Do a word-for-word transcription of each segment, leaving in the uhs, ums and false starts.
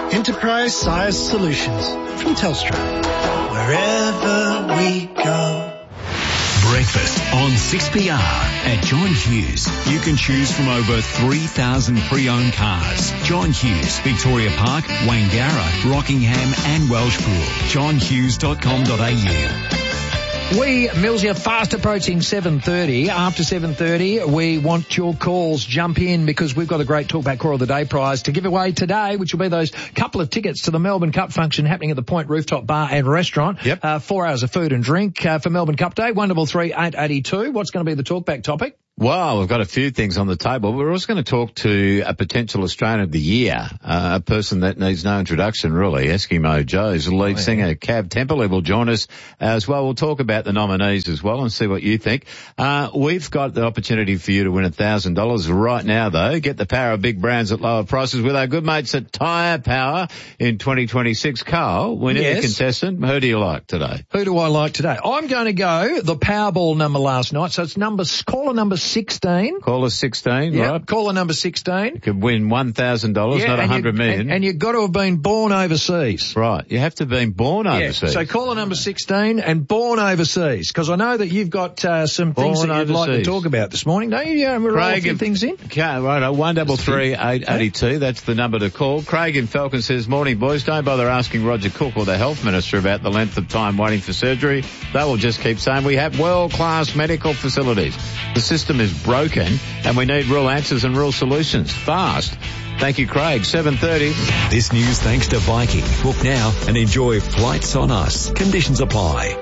Enterprise Size Solutions from Telstra. Wherever we go. Breakfast on six P R at John Hughes. You can choose from over three thousand pre-owned cars. John Hughes, Victoria Park, Wangara, Rockingham and Welshpool. john hughes dot com dot a u. We, Millsy, are fast approaching seven thirty. After seven thirty, we want your calls. Jump in because we've got a great Talkback Core of the Day prize to give away today, which will be those couple of tickets to the Melbourne Cup function happening at the Point Rooftop Bar and Restaurant. Yep. Uh, four hours of food and drink uh, for Melbourne Cup Day. one double three eight eight two. What's going to be the Talkback topic? Well, we've got a few things on the table. We're also going to talk to a potential Australian of the Year, uh, a person that needs no introduction, really. Eskimo Joe's the lead oh, yeah. singer, Cav Temperley, will join us as well. We'll talk about the nominees as well and see what you think. Uh, we've got the opportunity for you to win one thousand dollars right now, though. Get the power of big brands at lower prices with our good mates at Tyre Power in twenty twenty-six. Carl, we need yes. a contestant. Who do you like today? Who do I like today? I'm going to go the Powerball number last night. So it's number, caller number sixteen. Caller sixteen, yep, right. Caller number sixteen. You could win one thousand dollars, yeah, not one hundred million. And, and you've got to have been born overseas. Right. You have to have been born yeah. overseas. So caller number sixteen and born overseas. Because I know that you've got uh, some born things that you'd overseas. like to talk about this morning, don't you? Yeah, we'll roll a few things in. Right, one double three eight eighty two. That's the number to call. Craig in Falcon says, morning boys, don't bother asking Roger Cook or the Health Minister about the length of time waiting for surgery. They will just keep saying we have world-class medical facilities. The system is broken and we need real answers and real solutions. Fast. Thank you, Craig. seven thirty. This news thanks to Viking. Book now and enjoy Flights on Us. Conditions apply.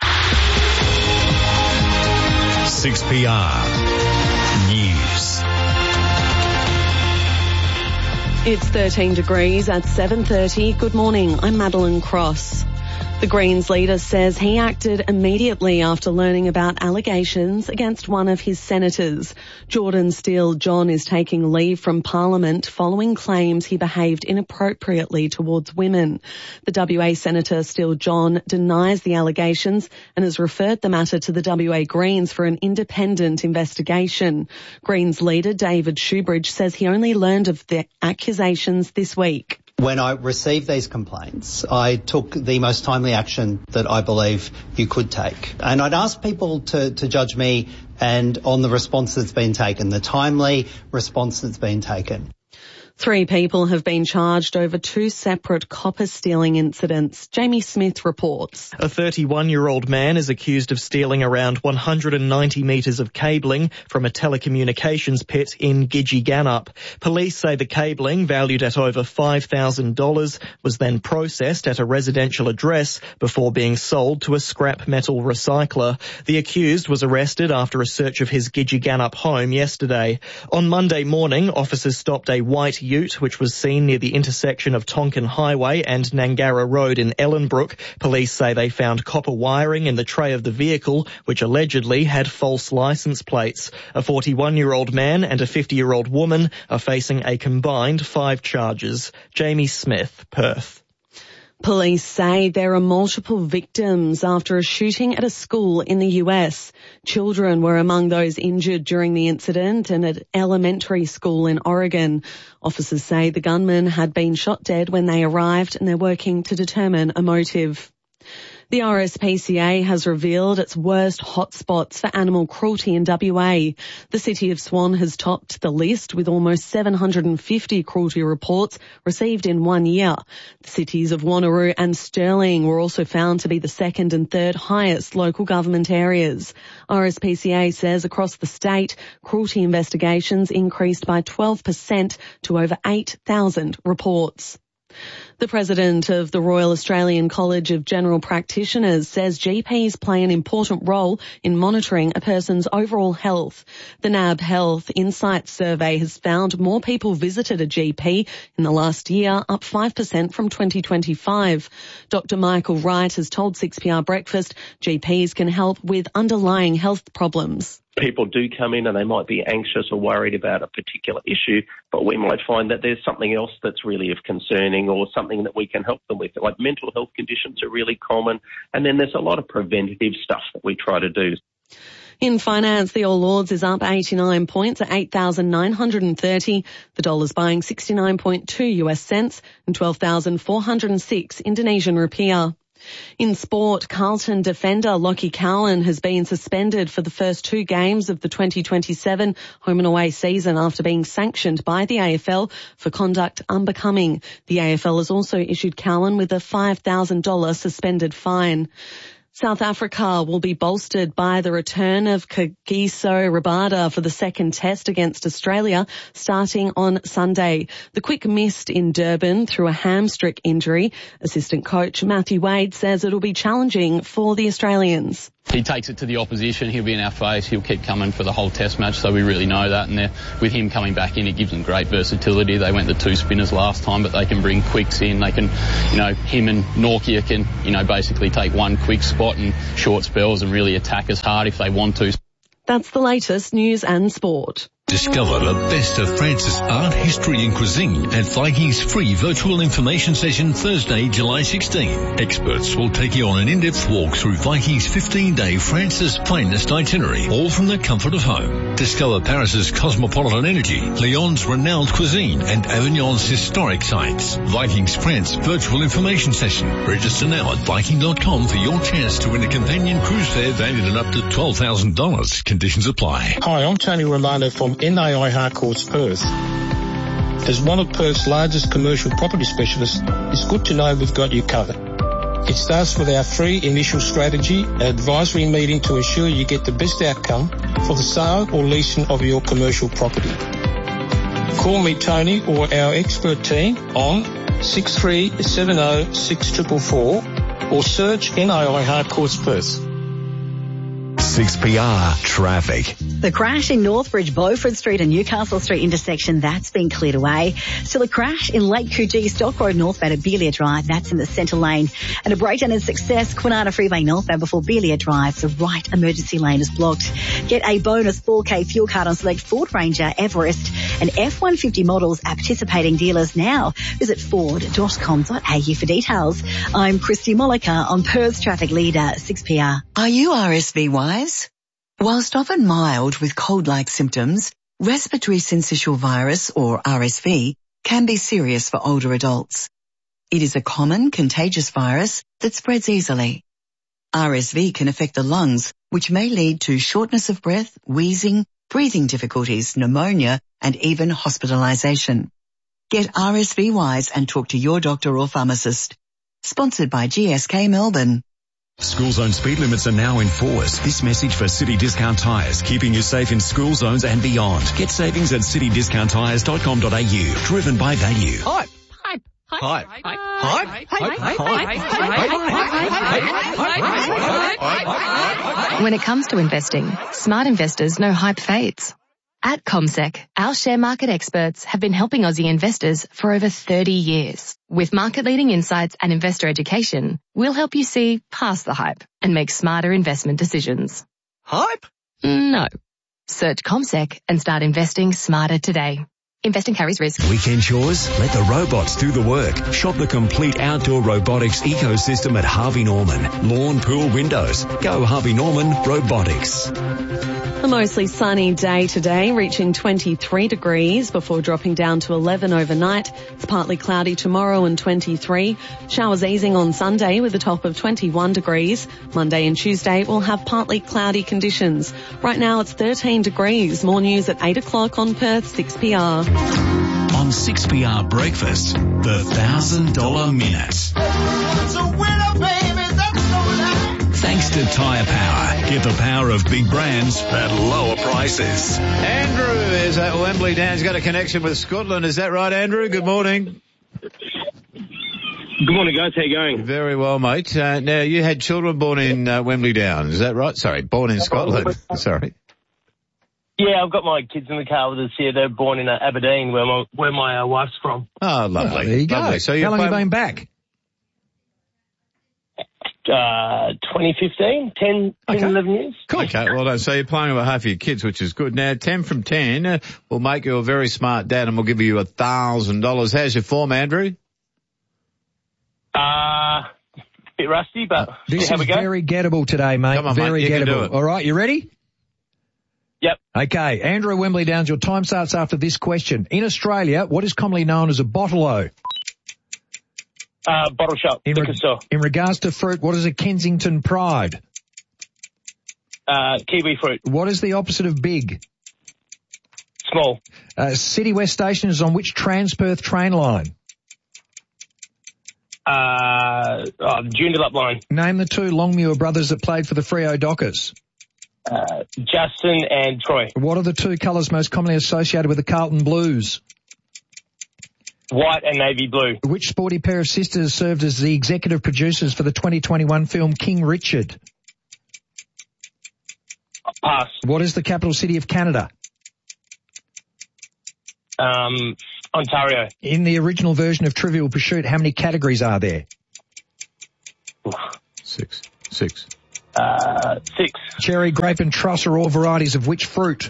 six P R News. It's thirteen degrees at seven thirty. Good morning. I'm Madeline Cross. The Greens leader says he acted immediately after learning about allegations against one of his senators. Jordan Steele John is taking leave from Parliament following claims he behaved inappropriately towards women. The W A Senator Steele John denies the allegations and has referred the matter to the W A Greens for an independent investigation. Greens leader David Shoebridge says he only learned of the accusations this week. When I received these complaints, I took the most timely action that I believe you could take. And I'd ask people to, to judge me and on the response that's been taken, the timely response that's been taken. Three people have been charged over two separate copper stealing incidents. Jamie Smith reports. A thirty-one-year-old man is accused of stealing around one hundred ninety metres of cabling from a telecommunications pit in Gidgee Gannup. Police say the cabling, valued at over five thousand dollars, was then processed at a residential address before being sold to a scrap metal recycler. The accused was arrested after a search of his Gidgee Gannup home yesterday. On Monday morning, officers stopped a white ute which was seen near the intersection of Tonkin Highway and Nangara Road in Ellenbrook. Police say they found copper wiring in the tray of the vehicle, which allegedly had false licence plates. A forty-one-year-old man and a fifty-year-old woman are facing a combined five charges. Jamie Smith, Perth. Police say there are multiple victims after a shooting at a school in the U S. Children were among those injured during the incident in an elementary school in Oregon. Officers say the gunman had been shot dead when they arrived and they're working to determine a motive. The R S P C A has revealed its worst hotspots for animal cruelty in W A. The city of Swan has topped the list with almost seven hundred fifty cruelty reports received in one year. The cities of Wanneroo and Stirling were also found to be the second and third highest local government areas. R S P C A says across the state, cruelty investigations increased by twelve percent to over eight thousand reports. The president of the Royal Australian College of General Practitioners says G Ps play an important role in monitoring a person's overall health. The N A B Health Insights survey has found more people visited a G P in the last year, up five percent from twenty twenty-five. Doctor Michael Wright has told six P R Breakfast G Ps can help with underlying health problems. People do come in and they might be anxious or worried about a particular issue, but we might find that there's something else that's really of concerning or something that we can help them with. Like mental health conditions are really common, and then there's a lot of preventative stuff that we try to do. In finance, the All Ords is up eighty-nine points at eight thousand nine hundred thirty. The dollar's buying sixty-nine point two U S cents and twelve thousand four hundred six Indonesian rupiah. In sport, Carlton defender Lockie Cowan has been suspended for the first two games of the twenty twenty-seven home and away season after being sanctioned by the A F L for conduct unbecoming. The A F L has also issued Cowan with a five thousand dollars suspended fine. South Africa will be bolstered by the return of Kagiso Rabada for the second test against Australia starting on Sunday. The quick missed in Durban through a hamstring injury. Assistant coach Matthew Wade says it'll be challenging for the Australians. He takes it to the opposition, he'll be in our face, he'll keep coming for the whole test match, so we really know that. And with him coming back in, it gives them great versatility. They went the two spinners last time, but they can bring quicks in. They can, you know, him and Norkia can, you know, basically take one quick spot and short spells and really attack us hard if they want to. That's the latest news and sport. Discover the best of France's art, history and cuisine at Viking's free virtual information session Thursday, July sixteenth. Experts will take you on an in-depth walk through Viking's fifteen-day France's finest itinerary, all from the comfort of home. Discover Paris's cosmopolitan energy, Lyon's renowned cuisine and Avignon's historic sites. Viking's France virtual information session. Register now at Viking dot com for your chance to win a companion cruise fare valued at up to twelve thousand dollars. Conditions apply. Hi, I'm Tony Romano from N A I Harcourts Perth. As one of Perth's largest commercial property specialists, it's good to know we've got you covered. It starts with our free initial strategy advisory meeting to ensure you get the best outcome for the sale or leasing of your commercial property. Call me Tony or our expert team on six three seven zero six four four four or search N A I Harcourts Perth. six P R Traffic. The crash in Northbridge, Beaufort Street and Newcastle Street intersection, that's been cleared away. Still a crash in Lake Coogee, Stock Road northbound at Belia Drive, that's in the centre lane. And a breakdown in Success, Kwinana Freeway northbound before Belia Drive, the right emergency lane is blocked. Get a bonus four K fuel card on select Ford Ranger, Everest and F one fifty models at participating dealers now. Visit ford dot com dot a u for details. I'm Christy Mollica on Perth's Traffic Leader, six P R. Are you R S V wise? Whilst often mild with cold-like symptoms, respiratory syncytial virus, or R S V, can be serious for older adults. It is a common contagious virus that spreads easily. R S V can affect the lungs, which may lead to shortness of breath, wheezing, breathing difficulties, pneumonia, and even hospitalization. Get R S V wise and talk to your doctor or pharmacist. Sponsored by G S K Melbourne. School zone speed limits are now in force. This message for City Discount Tyres, keeping you safe in school zones and beyond. Get savings at city discount tyres dot com dot a u. Driven by value. Hype. Hype. Hype. Hype. Hype. When it comes to investing, smart investors know hype fades. At CommSec, our share market experts have been helping Aussie investors for over thirty years. With market-leading insights and investor education, we'll help you see past the hype and make smarter investment decisions. Hype? No. Search CommSec and start investing smarter today. Investing carries risk. Weekend chores? Let the robots do the work. Shop the complete outdoor robotics ecosystem at Harvey Norman. Lawn, pool, windows. Go Harvey Norman Robotics. A mostly sunny day today, reaching twenty-three degrees before dropping down to eleven overnight. It's partly cloudy tomorrow and twenty-three. Showers easing on Sunday with a top of twenty-one degrees. Monday and Tuesday will have partly cloudy conditions. Right now it's thirteen degrees. More news at eight o'clock on Perth six P R. On six P R Breakfast, the one thousand dollars Minute. Thanks to Tyre Power. Get the power of big brands at lower prices. Andrew is at Wembley Down. He's got a connection with Scotland. Is that right, Andrew? Good morning. Good morning, guys. How you going? Very well, mate. Uh, now, you had children born in uh, Wembley Down. Is that right? Sorry, born in Scotland. Sorry. Yeah, I've got my kids in the car with us here. They're born in uh, Aberdeen, where my where my uh, wife's from. Oh, lovely. Oh, there you go. Lovely. So how long have you playing... been back? Uh, twenty fifteen, ten, okay. ten, eleven years. Cool. Okay, well done. So you're playing with half your kids, which is good. Now, ten from ten uh, will make you a very smart dad, and we'll give you one thousand dollars. How's your form, Andrew? Uh, bit rusty, but this have is a go. Very gettable today, mate. Come on, very mate. You gettable. can do it. All right, you ready? Yep. Okay, Andrew Wembley Downs, your time starts after this question. In Australia, what is commonly known as a bottle-o? Uh, bottle shop, in, liquor re- store. in regards to fruit, what is a Kensington Pride? Uh, kiwi fruit. What is the opposite of big? Small. Uh, City West Station is on which Transperth train line? Uh, oh, Joondalup line. Name the two Longmuir brothers that played for the Freo Dockers. Uh, Justin and Troy. What are the two colours most commonly associated with the Carlton Blues? White and navy blue. Which sporty pair of sisters served as the executive producers for the twenty twenty-one film King Richard? Pass. What is the capital city of Canada? Um, Ontario. In the original version of Trivial Pursuit, how many categories are there? Six. Six. Uh, six. Cherry, grape and truss are all varieties of which fruit?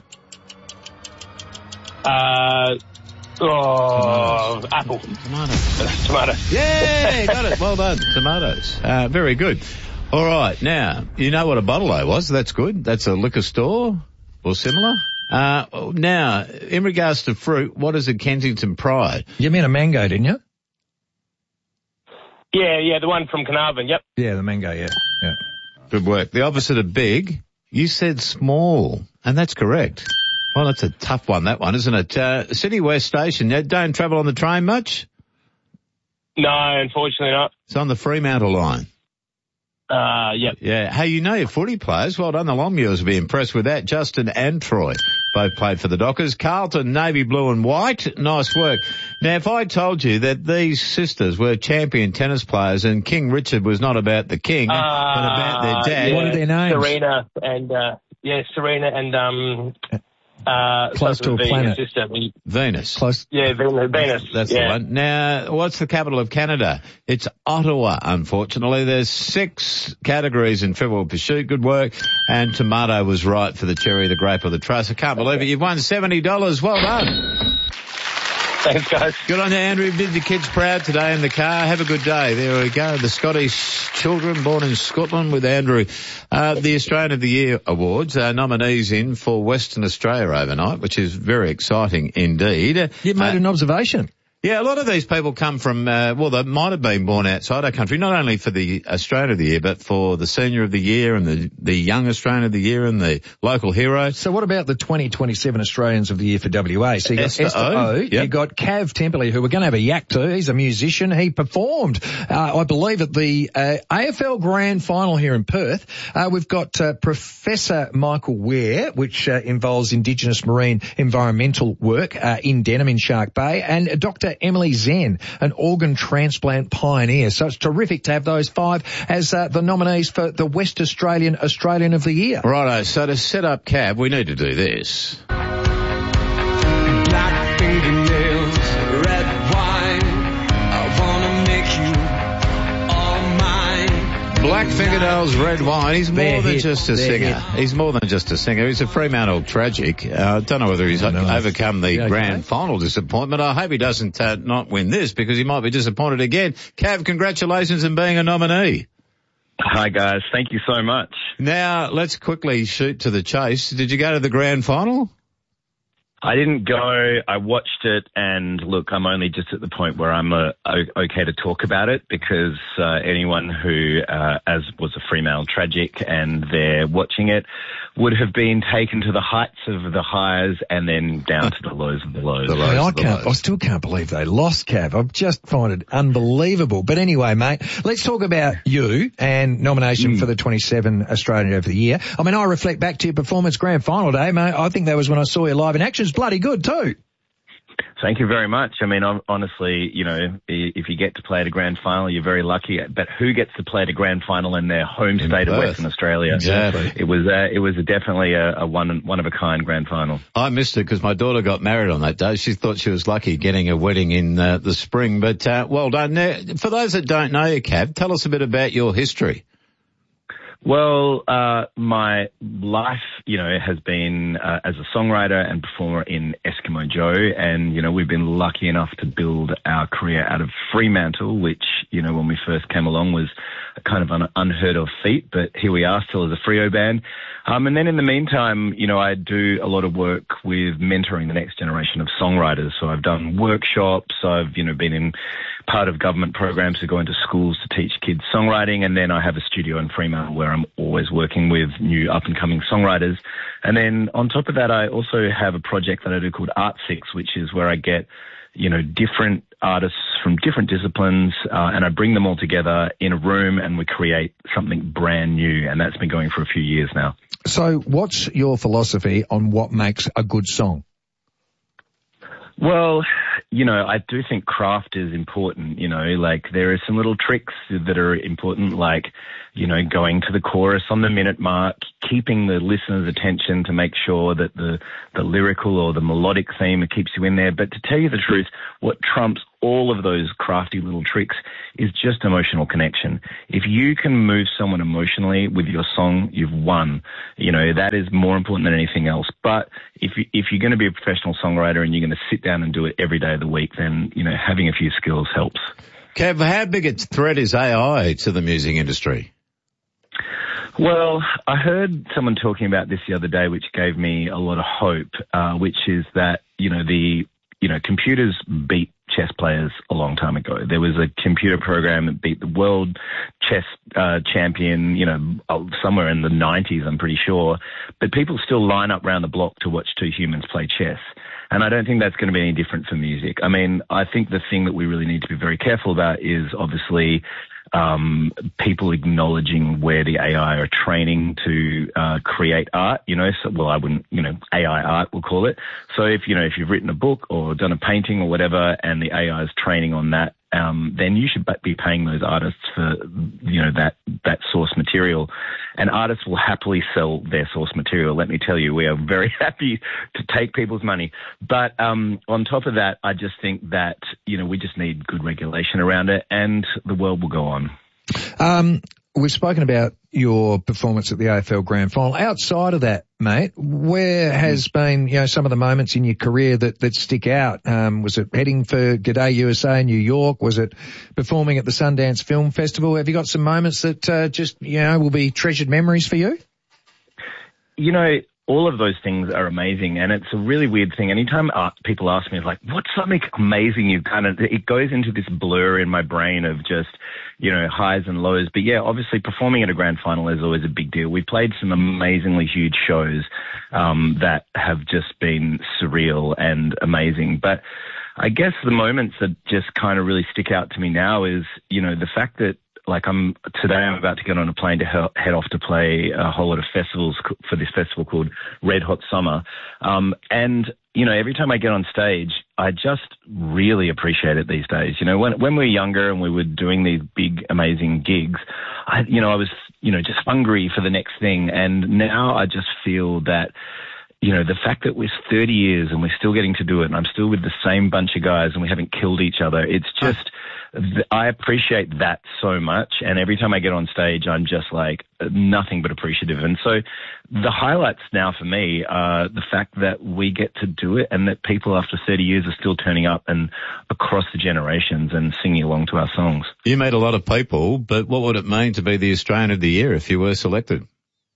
Uh, oh, Tomatoes. apple. Tomato. Tomato. Yeah, got it. Well done. Tomatoes. Uh, very good. All right. Now, you know what a bottle-o was. That's good. That's a liquor store or similar. Uh, now, in regards to fruit, what is a Kensington Pride? You mean a mango, didn't you? Yeah, yeah, the one from Carnarvon, yep. Yeah, the mango, yeah. yeah. Good work. The opposite of big, you said small, and that's correct. Well, that's a tough one, that one, isn't it? Uh, City West Station, you don't travel on the train much? No, unfortunately not. It's on the Fremantle line. Uh, yep. Yeah. Hey, you know your footy players. Well done. The Longmuirs will be impressed with that. Justin and Troy both played for the Dockers. Carlton, navy blue and white. Nice work. Now, if I told you that these sisters were champion tennis players and King Richard was not about the king, uh, but about their dad. Yeah, what are their names? Serena and, uh, yeah, Serena and, um, uh, Close to a the planet. Sister. Venus. Close. Yeah, Venus. Venus. That's yeah. the one. Now, what's the capital of Canada? It's Ottawa, unfortunately. There's six categories in Trivial Pursuit. Good work. And tomato was right for the cherry, the grape, or the truss. I can't believe it. You've won seventy dollars. Well done. Thanks, guys. Good on you, Andrew. You did your kids proud today in the car. Have a good day. There we go. The Scottish children born in Scotland with Andrew. Uh, the Australian of the Year Awards, uh, nominees in for Western Australia overnight, which is very exciting indeed. You've made uh, an observation. Yeah, a lot of these people come from, uh, well, they might have been born outside our country, not only for the Australian of the Year, but for the Senior of the Year and the, the Young Australian of the Year and the Local Hero. So what about the twenty twenty-seven Australians of the Year for W A? So you got Esther Esther O, O, yep. you got Cav Temperley, who we're going to have a yak to. He's a musician. He performed, uh, I believe, at the uh, A F L Grand Final here in Perth. Uh, we've got uh, Professor Michael Ware, which uh, involves Indigenous marine environmental work uh, in Denham in Shark Bay, and Doctor Emily Zen, an organ transplant pioneer. So it's terrific to have those five as uh, the nominees for the West Australian Australian of the Year. Righto, so to set up Cav, we need to do this. Black fingernails, red wine, I wanna make you all mine. Black fingernails, red wine. He's more They're than hit. just a They're singer. hit. He's more than just a singer. He's a Fremantle tragic. I uh, don't know whether he's Oh, no. overcome the Yeah, okay. grand final disappointment. I hope he doesn't uh, not win this because he might be disappointed again. Cav, congratulations on being a nominee. Hi guys, thank you so much. Now, let's quickly shoot to the chase. Did you go to the grand final? I didn't go, I watched it, and look, I'm only just at the point where I'm uh, o- okay to talk about it because uh, anyone who, uh, as was a Fremantle tragic and they're watching it, would have been taken to the heights of the highs and then down to the lows of the lows. The lows. I, mean, I of the can't. lows. I still can't believe they lost, Cav. I just find it unbelievable. But anyway, mate, let's talk about you and nomination mm. for the twenty-seven Australian of the Year. I mean, I reflect back to your performance grand final day, mate. I think that was when I saw you live in action. It's bloody good too. Thank you very much. I mean, honestly, you know, if you get to play at a grand final, you're very lucky. But who gets to play at a grand final in their home In state Perth. of Western Australia? Exactly. It was, uh, it was definitely a, a one, one of a kind grand final. I missed it because my daughter got married on that day. She thought she was lucky getting a wedding in uh, the spring. But uh, well done. Now, for those that don't know you, Cav, tell us a bit about your history. Well, uh, my life, you know, has been uh, as a songwriter and performer in Eskimo Joe, and, you know, we've been lucky enough to build our career out of Fremantle, which you know, when we first came along was a kind of an unheard of feat, but here we are still as a Freo band. Um, and then in the meantime, you know, I do a lot of work with mentoring the next generation of songwriters. So I've done workshops, I've, you know, been in part of government programs to go into schools to teach kids songwriting, and then I have a studio in Fremantle where I'm always working with new up-and-coming songwriters. And then on top of that, I also have a project that I do called Art Six, which is where I get, you know, different artists from different disciplines, uh, and I bring them all together in a room and we create something brand new, and that's been going for a few years now. So what's your philosophy on what makes a good song? Well, you know, I do think craft is important, you know, like there are some little tricks that are important, like, you know, going to the chorus on the minute mark, keeping the listener's attention to make sure that the, the lyrical or the melodic theme keeps you in there. But to tell you the truth, what trumps all of those crafty little tricks is just emotional connection. If you can move someone emotionally with your song, you've won. You know, that is more important than anything else. But if you, if you're going to be a professional songwriter and you're going to sit down and do it every day of the week, then, you know, having a few skills helps. Kev, how big a threat is A I to the music industry? Well, I heard someone talking about this the other day, which gave me a lot of hope, uh, which is that, you know, the, you know, computers beat chess players a long time ago. There was a computer program that beat the world chess uh, champion, you know, somewhere in the nineties, I'm pretty sure. But people still line up around the block to watch two humans play chess. And I don't think that's going to be any different for music. I mean, I think the thing that we really need to be very careful about is obviously um, people acknowledging where the A I are training to uh, create art, you know, so, well, I wouldn't, you know, A I art, we'll call it. So if, you know, if you've written a book or done a painting or whatever and the A I is training on that, um, then you should be paying those artists for, you know, that, that source material. And artists will happily sell their source material. Let me tell you, we are very happy to take people's money. But um, on top of that, I just think that, you know, we just need good regulation around it and the world will go on. Um, we've spoken about your performance at the A F L Grand Final. Outside of that, mate, where has been, you know, some of the moments in your career that, that stick out? Um, was it heading for G'day U S A in New York? Was it performing at the Sundance Film Festival? Have you got some moments that uh, just, you know, will be treasured memories for you? You know, all of those things are amazing, and it's a really weird thing. Anytime uh, people ask me, like, what's something amazing you've done? It goes into this blur in my brain of just, you know, highs and lows. But yeah, obviously performing at a grand final is always a big deal. We played some amazingly huge shows um, that have just been surreal and amazing. But I guess the moments that just kind of really stick out to me now is, you know, the fact that, like I'm today, I'm about to get on a plane to he- head off to play a whole lot of festivals for this festival called Red Hot Summer. Um, and, you know, every time I get on stage, I just really appreciate it these days. You know, when, when we were younger and we were doing these big, amazing gigs, I, you know, I was, you know, just hungry for the next thing. And now I just feel that, you know, the fact that we're thirty years and we're still getting to do it and I'm still with the same bunch of guys and we haven't killed each other, it's just, I appreciate that so much. And every time I get on stage, I'm just like nothing but appreciative. And so the highlights now for me are the fact that we get to do it and that people after thirty years are still turning up and across the generations and singing along to our songs. You met a lot of people, but what would it mean to be the Australian of the Year if you were selected?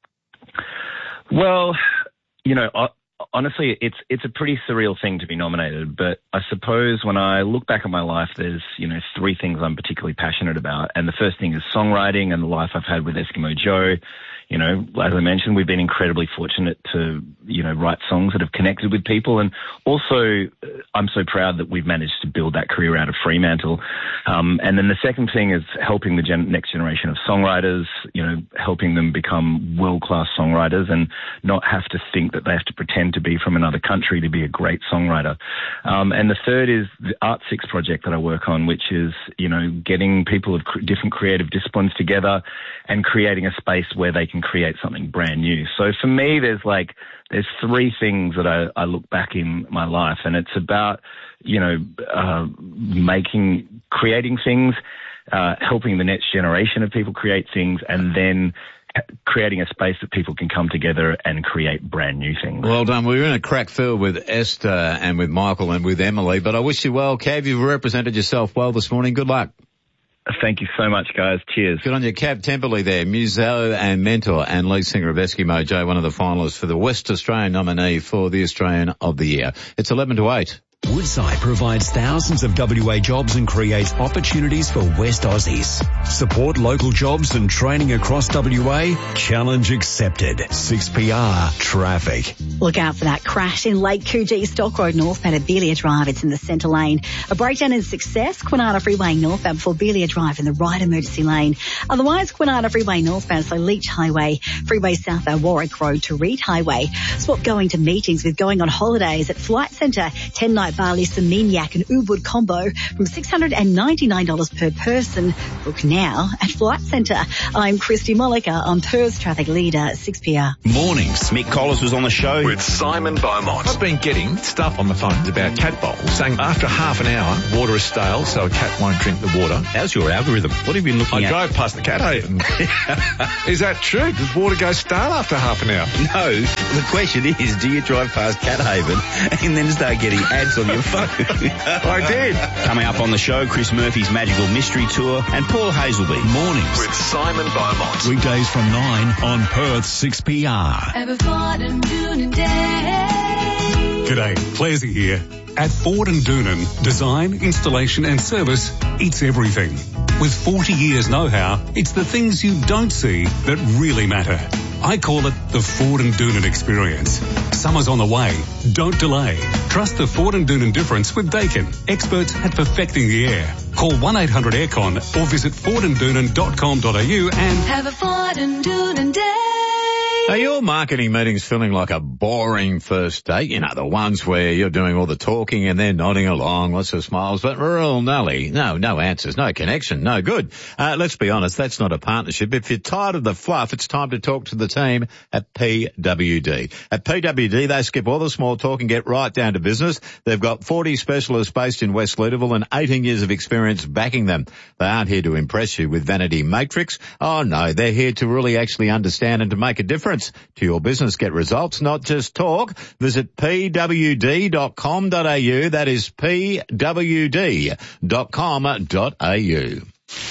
Well, you know, honestly, it's it's a pretty surreal thing to be nominated, but I suppose when I look back at my life, there's, you know, three things I'm particularly passionate about. And the first thing is songwriting and the life I've had with Eskimo Joe. You know, as I mentioned, we've been incredibly fortunate to, you know, write songs that have connected with people. And also, I'm so proud that we've managed to build that career out of Fremantle. Um, and then the second thing is helping the gen- next generation of songwriters, you know, helping them become world-class songwriters and not have to think that they have to pretend to be from another country to be a great songwriter. Um, and the third is the Art Six project that I work on, which is, you know, getting people of cr- different creative disciplines together and creating a space where they can create something brand new. So for me, there's like, there's three things that I, I look back in my life, and it's about, you know, uh, making, creating things, uh, helping the next generation of people create things, and then creating a space that people can come together and create brand new things. Well done. We were in a crack field with Esther and with Michael and with Emily, but I wish you well, Kev. You've represented yourself well this morning. Good luck. Thank you so much, guys. Cheers. Good on you. Cab Temperley there, muso and mentor and lead singer of Eskimo Joe, one of the finalists for the West Australian nominee for the Australian of the Year. It's eleven to eight. Woodside provides thousands of W A jobs and creates opportunities for West Aussies. Support local jobs and training across W A? Challenge accepted. six P R Traffic. Look out for that crash in Lake Coogee, Stock Road northbound at Belia Drive. It's in the centre lane. A breakdown in Success, Kwinana Freeway northbound before Belia Drive in the right emergency lane. Otherwise, Kwinana Freeway northbound, so Leach Highway, Freeway southbound Warwick Road to Reed Highway. Swap going to meetings with going on holidays at Flight Centre, ten night Bali Seminyak and Ubud combo from six hundred ninety-nine dollars per person. Book now at Flight Centre. I'm Christy Molliker on Perth's traffic leader, six P R. Mornings. Mick Collis was on the show with Simon Beaumont. I've been getting stuff on the phones about cat bowls saying after half an hour, water is stale, so a cat won't drink the water. How's your algorithm? What have you been looking I at? I drove past the cat haven. Is that true? Does water go stale after half an hour? No. The question is, do you drive past Cat Haven and then start getting ads on your phone? I did. Coming up on the show, Chris Murphy's Magical Mystery Tour and Paul Hazelby. Mornings with Simon Beaumont. Weekdays from nine on Perth six P R. G'day, Claire's here. At Ford and Doonan, design, installation and service, it's everything. With forty years know-how, it's the things you don't see that really matter. I call it the Ford and Doonan experience. Summer's on the way. Don't delay. Trust the Ford and Doonan difference with Dakin, experts at perfecting the air. Call one eight hundred aircon or visit ford and doonan dot com dot a u and have a Ford and Doonan day. Are your marketing meetings feeling like a boring first date? You know, the ones where you're doing all the talking and they're nodding along, lots of smiles, but real nully. No, no answers, no connection, no good. Uh, let's be honest, that's not a partnership. If you're tired of the fluff, it's time to talk to the team at P W D. At P W D, they skip all the small talk and get right down to business. They've got forty specialists based in West Leederville and eighteen years of experience backing them. They aren't here to impress you with vanity matrix. Oh no, they're here to really actually understand and to make a difference to your business. Get results, not just talk. Visit p w d dot com dot a u. That is p w d dot com dot a u.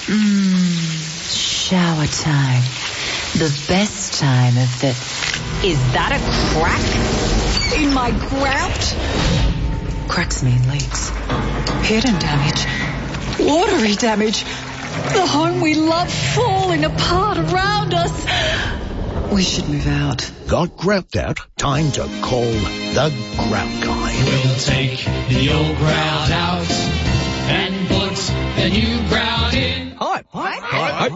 Mmm, shower time. The best time of the... Is that a crack in my grout? Cracks mean leaks. Hidden damage. Watery damage. The home we love falling apart around us. We should move out. Got grout out? Time to call the Grout Guy. We'll take the old grout out and put the new grout in. Hype. Hype. Hype.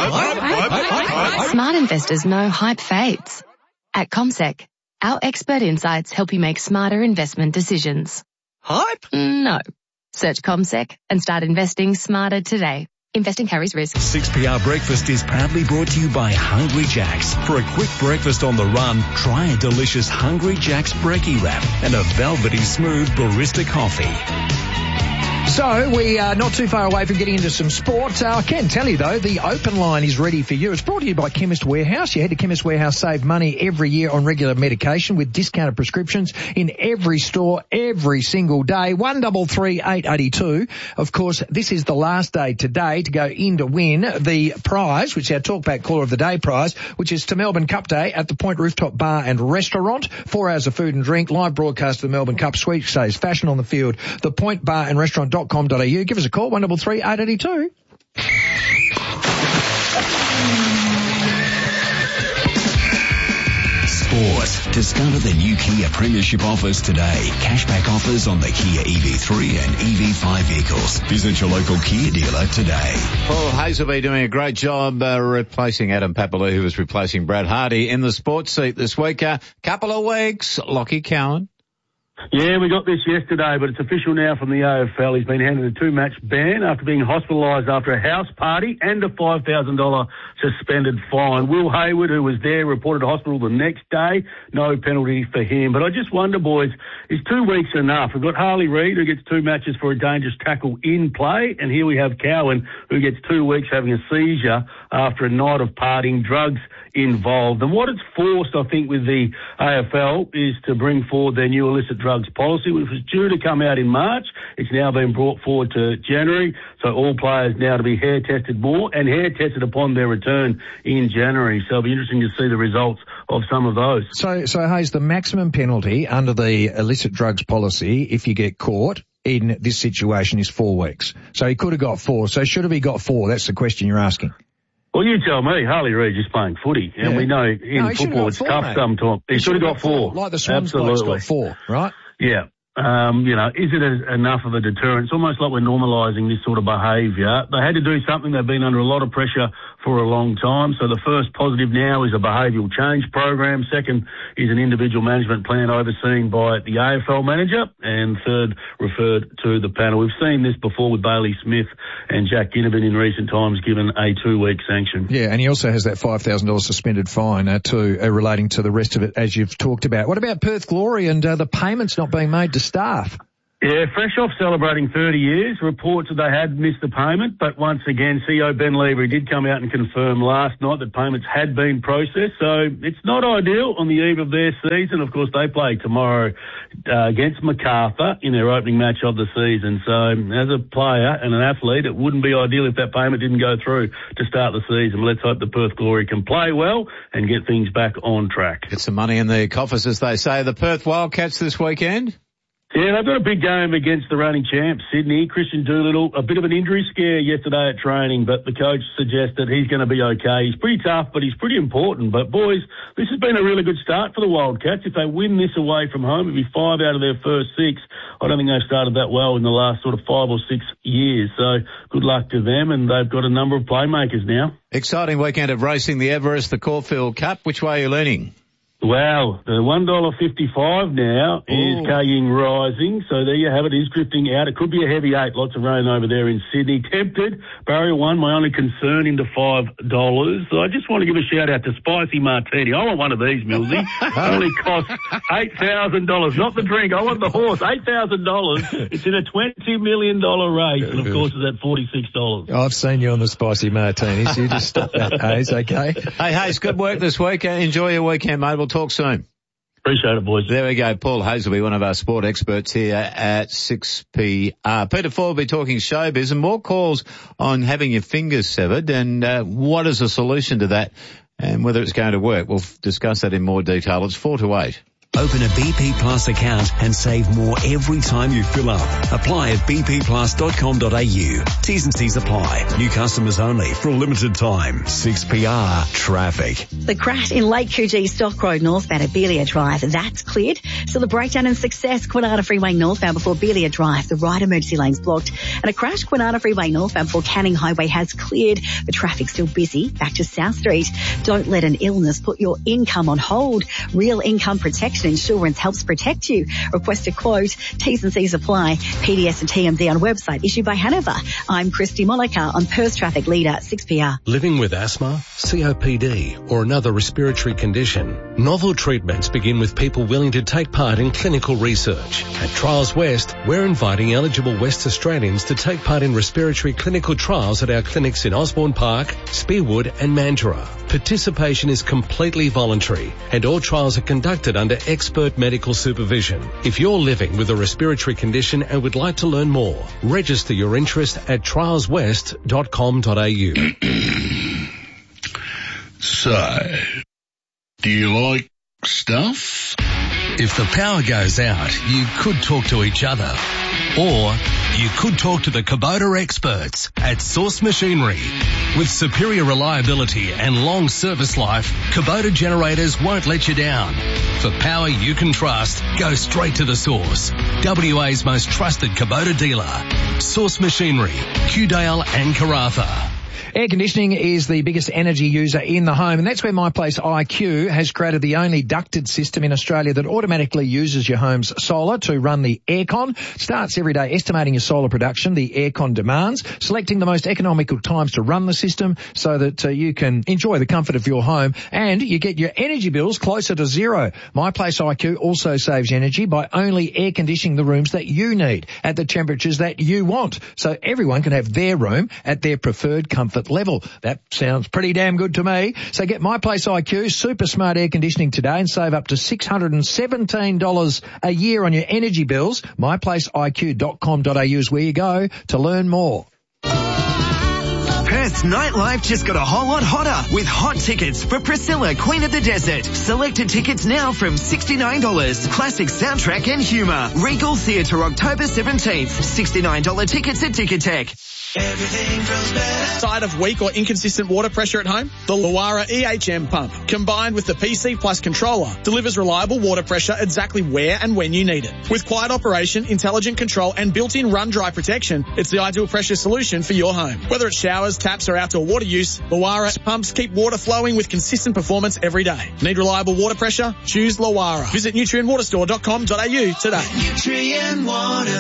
Hype. Smart investors know hype fades. At CommSec, our expert insights help you make smarter investment decisions. Hype? No. Search CommSec and start investing smarter today. Investing carries risk. six P R Breakfast is proudly brought to you by Hungry Jack's. For a quick breakfast on the run, try a delicious Hungry Jack's Brekkie Wrap and a velvety smooth barista coffee. So we are not too far away from getting into some sport. Uh, I can tell you, though, the open line is ready for you. It's brought to you by Chemist Warehouse. You head to Chemist Warehouse, save money every year on regular medication with discounted prescriptions in every store every single day. one double three eight eighty two. Of course, this is the last day today to go in to win the prize, which is our Talkback Caller of the Day prize, which is to Melbourne Cup Day at the Point Rooftop Bar and Restaurant. Four hours of food and drink, live broadcast of the Melbourne Cup, sweepstakes, fashion on the field, the Point Bar and Restaurant dot com dot a u. Give us a call, one double three eight eighty two. Sport. Discover the new Kia Premiership offers today. Cashback offers on the Kia E V three and E V five vehicles. Visit your local Kia dealer today. Paul Hazelby doing a great job uh, replacing Adam Papalou, who was replacing Brad Hardy in the sports seat this week. A uh, couple of weeks, Lockie Cowan. Yeah, we got this yesterday, but it's official now from the A F L. He's been handed a two-match ban after being hospitalised after a house party and a five thousand dollars suspended fine. Will Hayward, who was there, reported to hospital the next day. No penalty for him. But I just wonder, boys, is two weeks enough? We've got Harley Reid, who gets two matches for a dangerous tackle in play, and here we have Cowan, who gets two weeks having a seizure after a night of partying, drugs involved. And what it's forced, I think, with the A F L is to bring forward their new illicit drugs policy, which was due to come out in March. It's now been brought forward to January, so all players now to be hair tested more and hair tested upon their return in January. So it'll be interesting to see the results of some of those. So, so Hayes, the maximum penalty under the illicit drugs policy, if you get caught in this situation, is four weeks. So he could have got four. So should have he got four? That's the question you're asking. Well, you tell me. Harley Reid's just playing footy, and Yeah. we know in No, he should have football got it's four, tough mate. sometimes. He, He should have should got have four. Like the Swans bloke's Absolutely. got four, right? Yeah. Um, you know, is it a, enough of a deterrent? It's almost like we're normalising this sort of behaviour. They had to do something. They've been under a lot of pressure for a long time. So the first positive now is a behavioural change program. Second is an individual management plan overseen by the A F L manager. And third, referred to the panel. We've seen this before with Bailey Smith and Jack Ginnivan in recent times given a two-week sanction. Yeah, and he also has that five thousand dollars suspended fine uh, to uh, relating to the rest of it, as you've talked about. What about Perth Glory and uh, the payments not being made to staff? Yeah, fresh off celebrating thirty years, reports that they had missed the payment, but once again, C E O Ben Levery did come out and confirm last night that payments had been processed, so it's not ideal on the eve of their season. Of course, they play tomorrow uh, against Macarthur in their opening match of the season, so as a player and an athlete, it wouldn't be ideal if that payment didn't go through to start the season. Let's hope the Perth Glory can play well and get things back on track. Get some money in the coffers, as they say. The Perth Wildcats this weekend? Yeah, they've got a big game against the reigning champs, Sydney. Christian Doolittle, a bit of an injury scare yesterday at training, but the coach suggests that he's going to be okay. He's pretty tough, but he's pretty important. But boys, this has been a really good start for the Wildcats. If they win this away from home, it'll be five out of their first six. I don't think they've started that well in the last sort of five or six years. So good luck to them, and they've got a number of playmakers now. Exciting weekend of racing, the Everest, the Caulfield Cup. Which way are you leaning? Wow, the one dollar fifty-five now is Kaying Rising, so there you have it, is drifting out. It could be a heavy eight, lots of rain over there in Sydney. Tempted, barrier one, my only concern, into five dollars. So I just want to give a shout out to Spicy Martini. I want one of these, Millsy. Only costs eight thousand dollars, not the drink, I want the horse, eight thousand dollars. It's in a twenty million dollars race, and of course it's at forty-six dollars. I've seen you on the spicy martinis. You just stop that, Hayes, okay? Hey, Hayes, good work this week. Uh, Enjoy your weekend, mate. We'll talk soon. Appreciate it, boys. There we go. Paul Hayes will be one of our sport experts here at six p r. Peter Ford will be talking showbiz and more calls on having your fingers severed and uh, what is the solution to that and whether it's going to work. We'll discuss that in more detail. It's four to eight. Open a B P Plus account and save more every time you fill up. Apply at b p plus dot com dot a u. T's and C's apply. New customers only for a limited time. six P R traffic. The crash in Lake Coogee, Stock Road northbound at Belia Drive, that's cleared. Still a breakdown in Success, Kwinana Freeway northbound before Belia Drive. The right emergency lane's blocked. And a crash, Kwinana Freeway northbound before Canning Highway has cleared. The traffic's still busy. Back to South Street. Don't let an illness put your income on hold. Real Income Protection Insurance helps protect you. Request a quote. T's and C's apply. P D S and T M D on website issued by Hanover. I'm Christy Monica on Perth Traffic Leader six P R. Living with asthma, C O P D, or another respiratory condition, novel treatments begin with people willing to take part in clinical research. At Trials West, we're inviting eligible West Australians to take part in respiratory clinical trials at our clinics in Osborne Park, Spearwood and Mandurah. Participation is completely voluntary and all trials are conducted under expert medical supervision. If you're living with a respiratory condition and would like to learn more, register your interest at trials west dot com dot a u. So, do you like stuff? If the power goes out, you could talk to each other. Or you could talk to the Kubota experts at Source Machinery. With superior reliability and long service life, Kubota generators won't let you down. For power you can trust, go straight to the source. W A's most trusted Kubota dealer. Source Machinery, Qdale and Karratha. Air conditioning is the biggest energy user in the home, and that's where My Place I Q has created the only ducted system in Australia that automatically uses your home's solar to run the aircon. Starts every day estimating your solar production, the aircon demands, selecting the most economical times to run the system so that uh, you can enjoy the comfort of your home and you get your energy bills closer to zero. My Place I Q also saves energy by only air conditioning the rooms that you need at the temperatures that you want, so everyone can have their room at their preferred comfort apartment level. That sounds pretty damn good to me. So get My Place I Q super smart air conditioning today and save up to six hundred seventeen dollars a year on your energy bills. my place I Q dot com dot a u is where you go to learn more. Perth's nightlife just got a whole lot hotter with hot tickets for Priscilla, Queen of the Desert. Selected tickets now from sixty-nine dollars. Classic soundtrack and humour. Regal Theatre October seventeenth. sixty-nine dollars tickets at Ticketek. Everything feels better. Side of weak or inconsistent water pressure at home? The Luara E H M pump, combined with the P C Plus controller, delivers reliable water pressure exactly where and when you need it. With quiet operation, intelligent control and built-in run-dry protection, it's the ideal pressure solution for your home. Whether it's showers, taps or outdoor water use, Luara pumps keep water flowing with consistent performance every day. Need reliable water pressure? Choose Luara. Visit nutrient water store dot com dot a u today. Nutrient Water.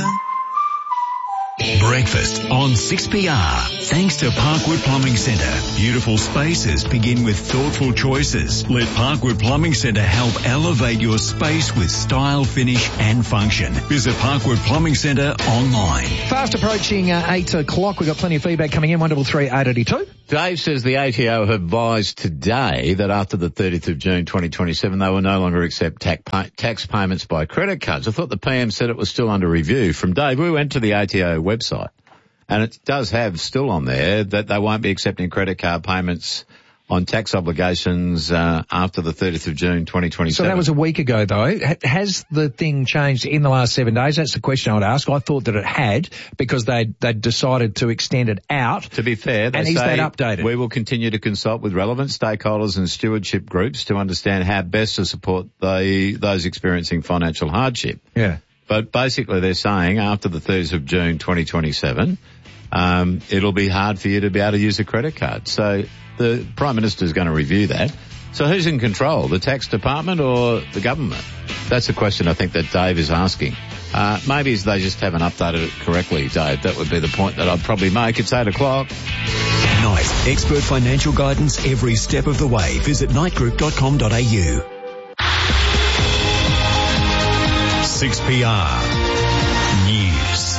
Breakfast on six P R. Thanks to Parkwood Plumbing Centre. Beautiful spaces begin with thoughtful choices. Let Parkwood Plumbing Centre help elevate your space with style, finish and function. Visit Parkwood Plumbing Centre online. Fast approaching uh, eight o'clock. We've got plenty of feedback coming in. one double three eight eighty two. Dave says the A T O have advised today that after the thirtieth of June twenty twenty-seven, they will no longer accept tax, pay- tax payments by credit cards. I thought the P M said it was still under review. From Dave, we went to the A T O website, and it does have still on there that they won't be accepting credit card payments on tax obligations uh, after the thirtieth of June twenty twenty-seven. So that was a week ago, though. Has the thing changed in the last seven days? That's the question I would ask. I thought that it had because they'd, they'd decided to extend it out. To be fair, they and say is that updated? We will continue to consult with relevant stakeholders and stewardship groups to understand how best to support the, those experiencing financial hardship. Yeah. But basically they're saying after the thirtieth of June twenty twenty-seven, um, it'll be hard for you to be able to use a credit card. So the Prime Minister is going to review that. So who's in control, the tax department or the government? That's the question I think that Dave is asking. Uh, maybe they just haven't updated it correctly, Dave. That would be the point that I'd probably make. It's eight o'clock. Night. Expert financial guidance every step of the way. Visit night group dot com dot a u. six P R News.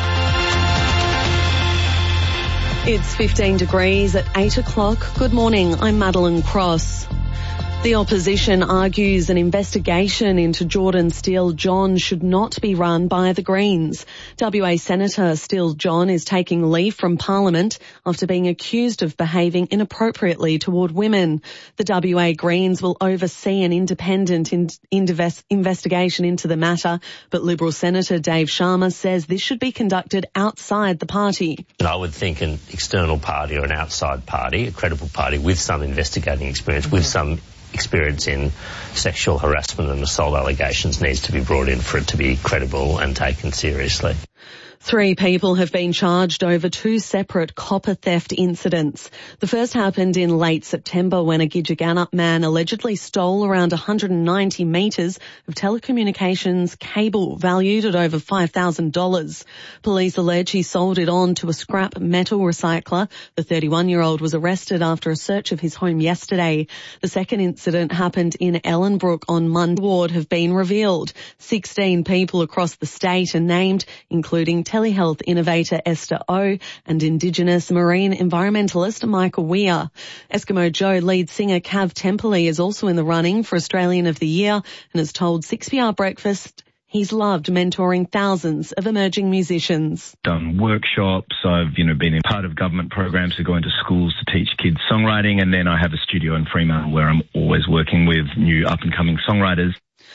It's fifteen degrees at eight o'clock. Good morning, I'm Madeline Cross. The opposition argues an investigation into Jordan Steele-John should not be run by the Greens. W A Senator Steele-John is taking leave from Parliament after being accused of behaving inappropriately toward women. The W A Greens will oversee an independent in- inves- investigation into the matter, but Liberal Senator Dave Sharma says this should be conducted outside the party. I would think an external party or an outside party, a credible party with some investigating experience, with some experience in sexual harassment and assault allegations needs to be brought in for it to be credible and taken seriously. Three people have been charged over two separate copper theft incidents. The first happened in late September when a Gidgegannup man allegedly stole around one hundred ninety metres of telecommunications cable valued at over five thousand dollars. Police allege he sold it on to a scrap metal recycler. The thirty-one-year-old was arrested after a search of his home yesterday. The second incident happened in Ellenbrook on Monday. Ward have been revealed. sixteen people across the state are named, including telehealth innovator Esther O and Indigenous marine environmentalist Michael Weir. Eskimo Joe lead singer Cav Temperley is also in the running for Australian of the Year and has told six P R Breakfast he's loved mentoring thousands of emerging musicians. Done workshops. I've, you know, been in part of government programs to go into schools to teach kids songwriting, and then I have a studio in Fremantle where I'm always working with new up-and-coming songwriters.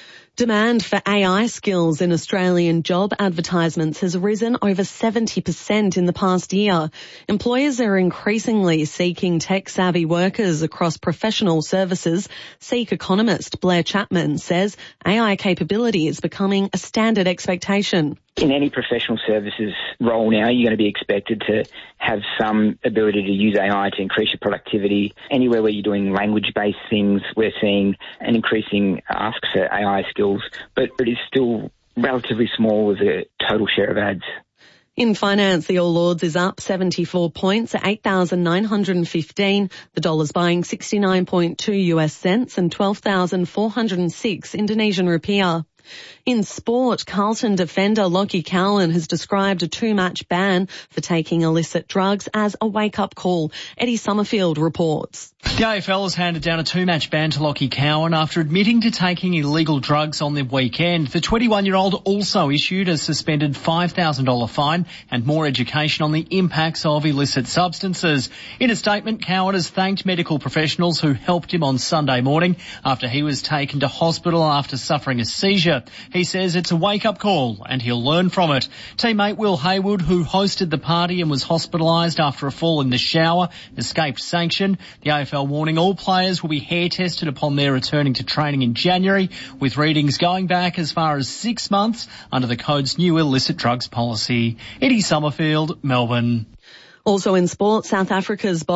Demand for A I skills in Australian job advertisements has risen over seventy percent in the past year. Employers are increasingly seeking tech-savvy workers across professional services. Seek economist Blair Chapman says A I capability is becoming a standard expectation. In any professional services role now, you're going to be expected to have some ability to use A I to increase your productivity. Anywhere where you're doing language-based things, we're seeing an increasing ask for A I skills, but it is still relatively small as a total share of ads. In finance, the All Ords is up seventy-four points at eight thousand nine hundred fifteen. The dollar's buying sixty-nine point two U S cents and twelve thousand four hundred six Indonesian rupiah. In sport, Carlton defender Lockie Cowan has described a two-match ban for taking illicit drugs as a wake-up call. Eddie Summerfield reports. The A F L has handed down a two-match ban to Lockie Cowan after admitting to taking illegal drugs on the weekend. The twenty-one-year-old also issued a suspended five thousand dollars fine and more education on the impacts of illicit substances. In a statement, Cowan has thanked medical professionals who helped him on Sunday morning after he was taken to hospital after suffering a seizure. He says it's a wake-up call and he'll learn from it. Teammate Will Haywood, who hosted the party and was hospitalised after a fall in the shower, escaped sanction. The A F L warning all players will be hair tested upon their returning to training in January, with readings going back as far as six months under the code's new illicit drugs policy. Eddie Summerfield, Melbourne. Also in sport, South Africa's